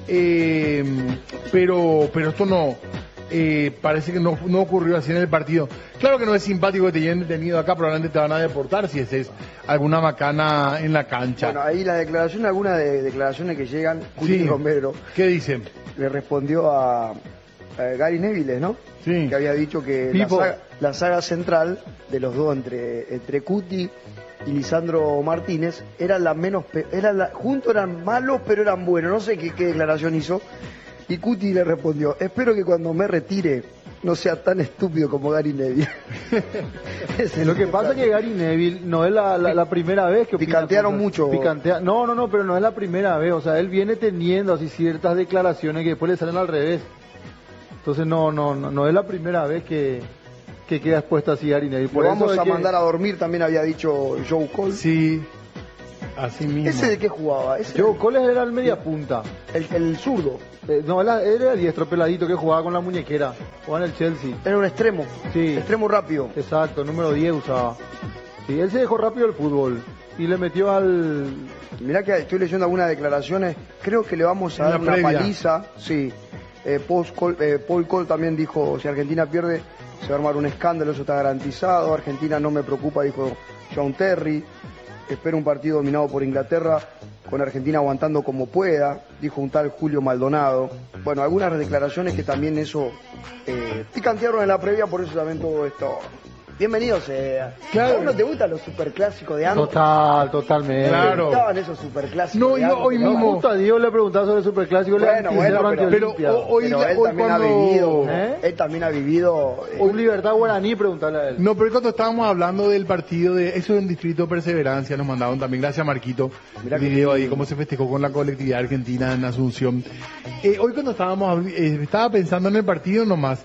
pero esto no, parece que no ocurrió así en el partido. Claro que no es simpático que te lleven detenido acá, probablemente te van a deportar si es alguna macana en la cancha. Bueno, ahí la declaración, algunas de declaraciones que llegan, Cuti Sí. Romero ¿Qué dicen? le respondió a Gary Neville, ¿no? Sí. Que había dicho que Pipo. la saga central de los dos entre Cuti y Lisandro Martínez era la menos juntos eran malos pero eran buenos. No sé qué declaración hizo. Y Cuti le respondió: espero que cuando me retire no sea tan estúpido como Gary Neville. Lo que pasa es que Gary Neville no es la primera vez que opina Picantearon cosas. mucho. No, pero no es la primera vez. O sea, él viene teniendo así ciertas declaraciones que después le salen al revés. Entonces no es la primera vez que queda expuesto así Gary Neville. Lo vamos a mandar a dormir, también había dicho Joe Cole. Sí, así mismo. ¿Ese de qué jugaba? ¿Ese Joe Cole era el media punta. el zurdo. No, él era el diestro peladito que jugaba con la muñequera. Jugaba en el Chelsea. Era un extremo. Sí. Extremo rápido. Exacto, número 10 usaba. Sí, él se dejó rápido el fútbol y le metió al... Mirá que estoy leyendo algunas declaraciones. Creo que le vamos a En dar la una previa. paliza. Sí. Paul Cole también dijo: si Argentina pierde, se va a armar un escándalo, eso está garantizado. Argentina no me preocupa, dijo John Terry. Espero un partido dominado por Inglaterra, con Argentina aguantando como pueda, dijo un tal Julio Maldonado. Bueno, algunas declaraciones que también eso picantearon en la previa, por eso también todo esto. Bienvenido sea. Claro. ¿A vos no te gustan los superclásicos de antes? Totalmente. Claro. ¿Te gustaban esos superclásicos No, de yo antes? hoy mismo- Justo a Dios le preguntaba sobre el superclásico. Bueno, pero hoy Pero él también ha cuando- vivido, ¿Eh? él también ha vivido. Un Libertad Guaraní, preguntarle a él. No, pero cuando estábamos hablando del partido de eso en Distrito Perseverancia, nos mandaron también, gracias Marquito, Mirá el que video ahí, lindo. cómo se festejó con la colectividad argentina en Asunción. Hoy cuando estaba pensando en el partido nomás,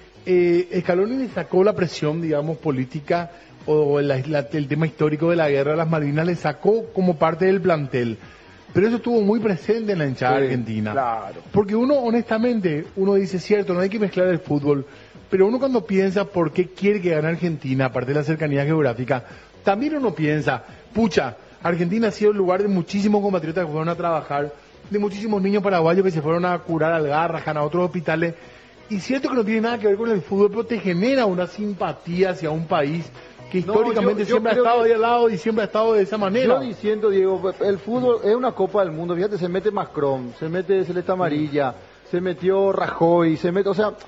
Scaloni le sacó la presión, digamos, política o el tema histórico de la guerra de las Malvinas, le sacó como parte del plantel. Pero eso estuvo muy presente en la hinchada Sí, argentina. claro. Porque uno, honestamente, uno dice, cierto, no hay que mezclar el fútbol, pero uno cuando piensa por qué quiere que gane Argentina, aparte de la cercanía geográfica, también uno piensa, pucha, Argentina ha sido el lugar de muchísimos compatriotas que fueron a trabajar, de muchísimos niños paraguayos que se fueron a curar al Garrahan, a otros hospitales, y cierto que no tiene nada que ver con el fútbol, pero te genera una simpatía hacia un país que No, históricamente yo siempre ha creo estado que- ahí al lado y siempre ha estado de esa manera. Yo diciendo, Diego, el fútbol es una Copa del Mundo. Fíjate, se mete Macron, se mete Celeste Amarilla, se metió Rajoy, se mete, o sea,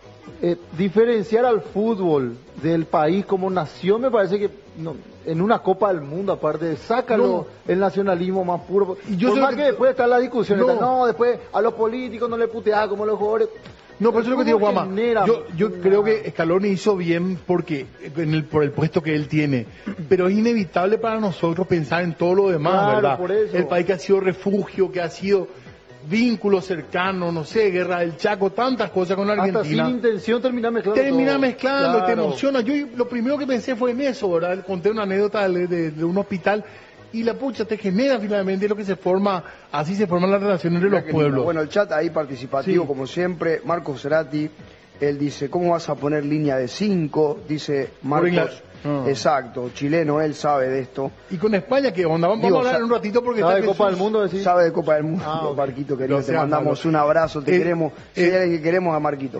diferenciar al fútbol del país como nación me parece que no, en una Copa del Mundo, aparte, sácalo el nacionalismo más puro. Y yo Por sé más lo que, que- después está la discusión, No. no, después a los políticos no le putea como a los jugadores. No, por eso es lo que digo, El fútbol Juanma. genera Yo una- creo que Scaloni hizo bien porque por el puesto que él tiene, pero es inevitable para nosotros pensar en todo lo demás, Claro, ¿verdad? por eso. El país que ha sido refugio, que ha sido vínculo cercano, no sé, guerra del Chaco, tantas cosas con Hasta sin Argentina. intención termina mezclando Termina todo. mezclando y te Claro. emociona. Yo lo primero que pensé fue en eso, ¿verdad? Conté una anécdota de un hospital y la pucha te genera finalmente lo que se forma, así se forman las relaciones entre Mirá los qué lindo. pueblos. Bueno, el chat ahí participativo, Sí. como siempre. Marcos Cerati, él dice: ¿cómo vas a poner línea de 5? Dice Inglaterra. Marcos. Exacto, chileno, él sabe de esto. Y con España, ¿qué onda? Vamos Digo, a hablar un ratito porque ¿Sabe está de Copa Jesús. del Mundo? Decís? Sabe de Copa del Mundo, Ah, ok. Marquito querido. Lo Te sea, mandamos Pablo. un abrazo, te queremos. Si hay eh, alguien que queremos, a Marquito.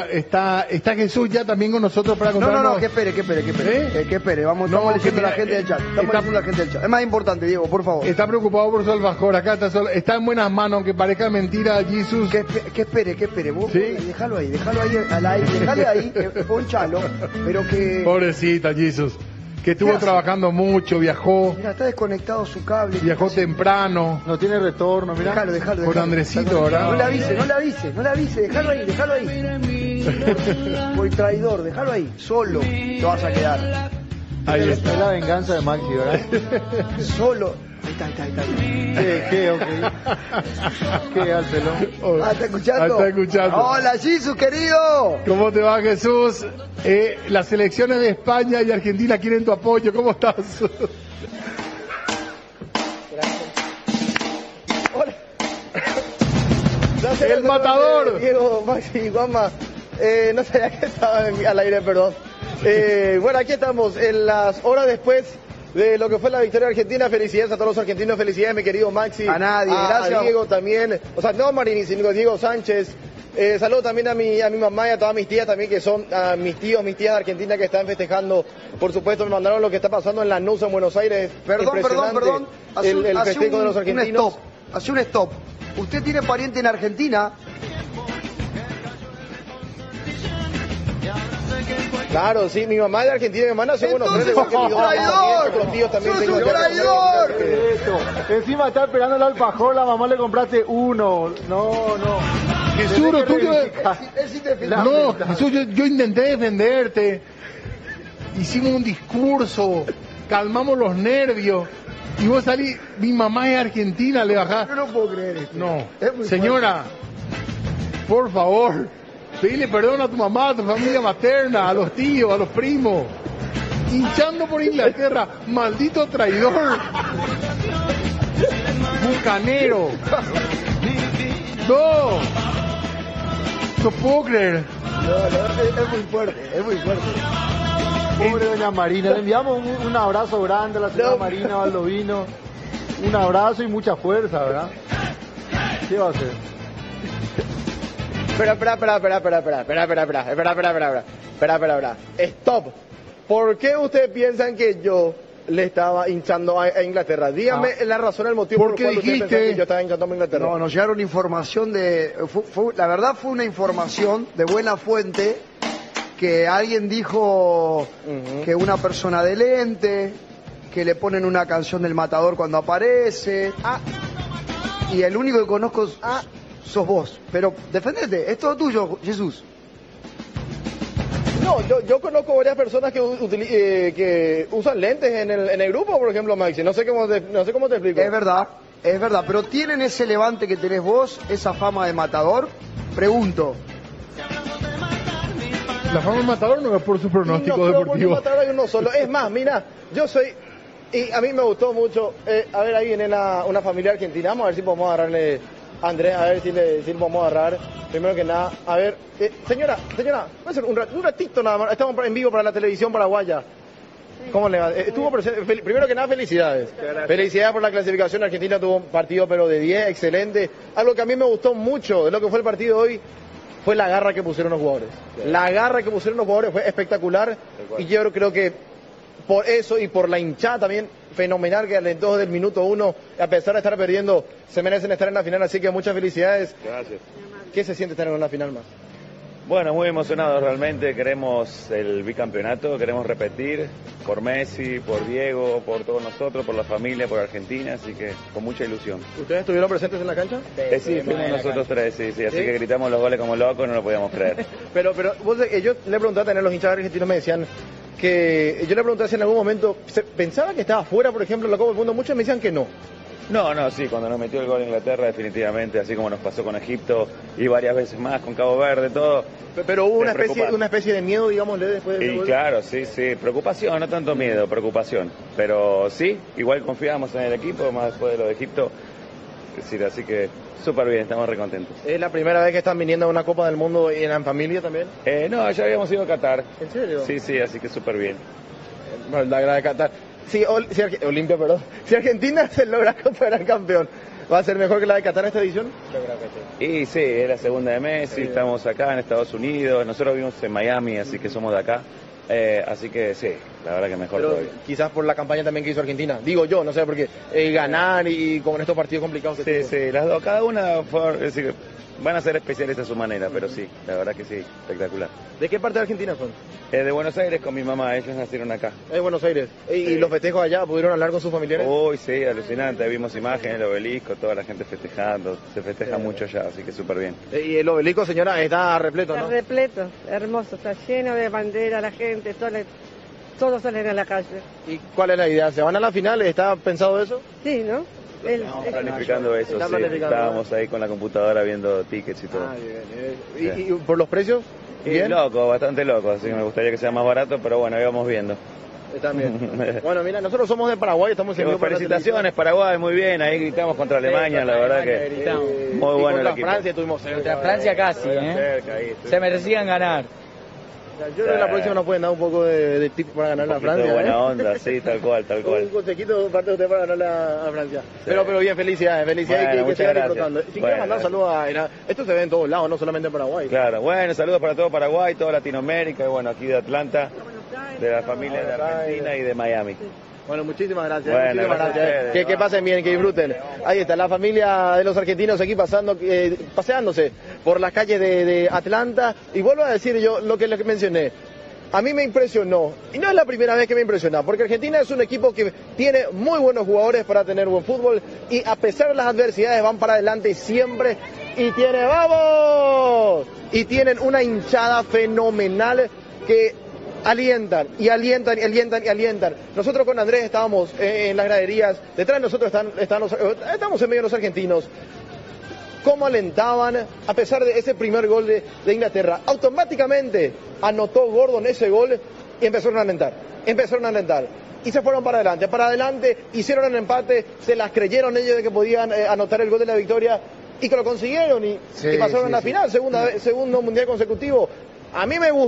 Está Jesús ya también con nosotros para No, contarnos. que espere. ¿Eh? Que espere, No, estamos leyendo que a la mira, gente del chat. Estamos está- leyendo a la gente del chat. Es más importante, Diego, por favor. Está preocupado por su alfajor. Acá está en buenas manos, aunque parezca mentira, Jesús. Que espere. Vos, Sí. déjalo ahí al aire, déjale ahí, ponchalo, pero que... Pobrecita, Jesús. que estuvo ¿Qué hace? trabajando mucho, viajó Mira, está desconectado su cable. temprano No tiene retorno, mira. Déjalo. con Andresito, ¿verdad? No le avise, déjalo ahí. Por traidor, déjalo ahí, solo te vas a quedar. Ahí Es está. la venganza de Maxi, ¿verdad? Solo. Ahí está. ¿Qué al pelón? ¿Está escuchando? Está escuchando. Hola, Jesús, querido. ¿Cómo te va, Jesús? Las selecciones de España y Argentina quieren tu apoyo. ¿Cómo estás? Hola. El matador. Diego, Maxi, Juanma. No sabía que estaba al aire, perdón. Bueno, aquí estamos en las horas después de lo que fue la victoria argentina. Felicidades a todos los argentinos, felicidades mi querido Maxi. A nadie, gracias. A Diego también, o sea, no Marini, sino Diego Sánchez. Saludo también a mi mamá y a todas mis tías también, que son mis tíos, mis tías de Argentina que están festejando. Por supuesto, me mandaron lo que está pasando en Lanús, en Buenos Aires. Perdón. El festejo de los argentinos. Hace un stop. Usted tiene pariente en Argentina. Claro, sí, mi mamá es de Argentina y mi hermana son Buenos Aires. Entonces, sos un traidor. Otros tíos también ¡Sos tengo un allá. traidor! Encima está esperando el alfajor, la mamá le compraste uno. No. Jesús, lo tuyo es... Él sí te No, Jesús, yo intenté defenderte. Hicimos un discurso, calmamos los nervios. Y vos salís, mi mamá es argentina, le bajás. Yo no puedo creer esto. No, Es muy señora, por favor, pedile perdón a tu mamá, a tu familia materna, a los tíos, a los primos. Hinchando por Inglaterra, maldito traidor. Bucanero. No puedo creer. Es muy fuerte. Pobre doña Marina, le enviamos un abrazo grande a la señora Marina Baldovino. Un abrazo y mucha fuerza, ¿verdad? ¿Qué va a hacer? Espera. Stop. ¿Por qué ustedes piensan que yo le estaba hinchando a Inglaterra? Dígame la razón, el motivo por Porque el cual ustedes dijiste- piensan que yo estaba hinchando a Inglaterra. No, nos llegaron información la verdad fue una información de buena fuente que alguien dijo que una persona de lente, que le ponen una canción del Matador cuando aparece. Y el único que conozco sos vos. Pero defendete, es todo tuyo, Jesús. No, yo conozco varias personas que usan lentes en el grupo, por ejemplo, Maxi. No sé cómo te explico. Es verdad, pero ¿tienen ese levante que tenés vos, esa fama de matador? Pregunto. La fama del matador no es por su pronóstico no, deportivo. Matar hay uno solo. Es más, mira, yo soy... Y a mí me gustó mucho... a ver, ahí viene una familia argentina. Vamos a ver si podemos agarrarle... a Andrés, a ver si podemos agarrar. Primero que nada, a ver... señora, voy a hacer un ratito nada más. Estamos en vivo para la televisión paraguaya. ¿Cómo le va? Estuvo presente. Primero que nada, felicidades. Felicidades por la clasificación. Argentina tuvo un partido, pero de 10, excelente. Algo que a mí me gustó mucho de lo que fue el partido hoy fue la garra que pusieron los jugadores. La garra que pusieron los jugadores fue espectacular. Y yo creo que por eso y por la hinchada también fenomenal que alentó desde el minuto 1, a pesar de estar perdiendo, se merecen estar en la final. Así que muchas felicidades. Gracias. ¿Qué se siente estar en una final más? Bueno, muy emocionados realmente, queremos el bicampeonato, queremos repetir por Messi, por Diego, por todos nosotros, por la familia, por Argentina, así que con mucha ilusión. ¿Ustedes estuvieron presentes en la cancha? Sí, fuimos nosotros tres, sí, así que gritamos los goles como locos, no lo podíamos creer. Pero vos, yo le pregunté a tener los hinchas argentinos, me decían que, yo le pregunté si en algún momento, pensaba que estaba fuera, por ejemplo, en la Copa del Mundo, muchos me decían que no. No, sí, cuando nos metió el gol Inglaterra, definitivamente, así como nos pasó con Egipto y varias veces más, con Cabo Verde, todo. Pero hubo Te preocupa. una especie de miedo, digámosle, después de ese Y gol. claro, sí, preocupación, no tanto miedo, preocupación. Pero sí, igual confiábamos en el equipo, más después de lo de Egipto. Es decir, así que súper bien, estamos recontentos. ¿Es la primera vez que están viniendo a una Copa del Mundo y en la familia también? No, ya habíamos ido a Qatar. ¿En serio? Sí, así que súper bien. Bueno, la gran de Qatar. Si Olimpia, perdón. Si Argentina se logra Copa campeón, ¿va a ser mejor que la de Qatar en esta edición? Yo creo que sí. Y sí, es la segunda de Messi, estamos acá en Estados Unidos, nosotros vivimos en Miami, así que somos de acá. Así que sí, la verdad que mejor Pero todavía. quizás por la campaña también que hizo Argentina. Digo yo, no sé, porque ganar y con estos partidos complicados que Sí, tuvo. las dos, cada una fue, es decir, van a ser especiales a su manera, pero sí, la verdad que sí, espectacular. ¿De qué parte de Argentina son? De Buenos Aires con mi mamá, ellos nacieron acá. De Buenos Aires. ¿Y Sí. los festejos allá pudieron hablar con sus familiares? Uy, sí, alucinante, vimos imágenes, el obelisco, toda la gente festejando, se festeja mucho allá, así que súper bien. Y el obelisco, señora, está repleto, Está ¿no? repleto, hermoso, está lleno de bandera, la gente, todos salen a la calle. ¿Y cuál es la idea? ¿Se van a la final? ¿Está pensado eso? Sí, ¿no? Estamos planificando eso, Está sí, planificando. estábamos ahí con la computadora viendo tickets y todo. Ah, bien. ¿Y por los precios? Y ¿Bien? loco, bastante loco, así que me gustaría que sea más barato, pero bueno, ahí vamos viendo. Están bien. Bueno, mira, nosotros somos de Paraguay, estamos en Felicitaciones, Paraguay, muy bien, ahí gritamos contra Alemania, la verdad que muy bueno el contra equipo. Francia estuvimos cerca. Contra Francia casi, Cerca, ahí, Se merecían ganar. Yo creo que la próxima nos pueden dar un poco de tip para ganar la Francia. de buena ¿eh? onda, sí, tal cual, tal cual. Un consejito parte de usted para ganar a Francia. Pero bien, felicidades, Bueno, que muchas sigan gracias. disfrutando. Si Bueno, quieren mandar saludos esto se ve en todos lados, no solamente en Paraguay. Claro, bueno, saludos para todo Paraguay, toda Latinoamérica, y bueno, aquí de Atlanta, de la familia de Argentina y de Miami. Bueno, muchísimas gracias. Bueno, muchísimas gracias a gracias. ustedes. Que pasen bien, que disfruten. Ahí está, la familia de los argentinos aquí paseándose por las calles de Atlanta. Y vuelvo a decir yo lo que les mencioné. A mí me impresionó, y no es la primera vez que me impresiona, porque Argentina es un equipo que tiene muy buenos jugadores para tener buen fútbol, y a pesar de las adversidades van para adelante siempre, y ¡vamos! Y tienen una hinchada fenomenal que alientan, y alientan, y alientan, y alientan. Nosotros con Andrés estábamos en las graderías, detrás de nosotros estamos en medio de los argentinos. Cómo alentaban a pesar de ese primer gol de Inglaterra. Automáticamente anotó Gordon ese gol y empezaron a alentar. Y se fueron para adelante, hicieron el empate, se las creyeron ellos de que podían anotar el gol de la victoria y que lo consiguieron y pasaron a la final, segundo mundial consecutivo. A mí me gusta.